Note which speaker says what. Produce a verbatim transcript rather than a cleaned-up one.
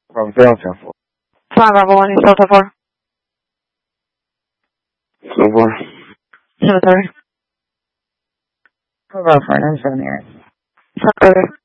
Speaker 1: Bravo Delta four.
Speaker 2: Five Bravo One, East Delta four.
Speaker 1: So far.
Speaker 2: Cemetery.
Speaker 3: Bravo four, nine seven eight.
Speaker 2: Cemetery.